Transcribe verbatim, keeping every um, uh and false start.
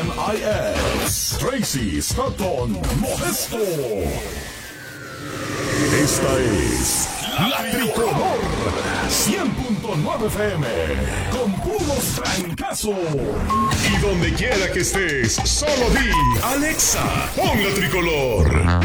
M I S, Tracy Scotton Modesto. Esta es La Tricolor cien punto nueve F M, con puros trancazos. Y donde quiera que estés, solo di Alexa, pon La Tricolor.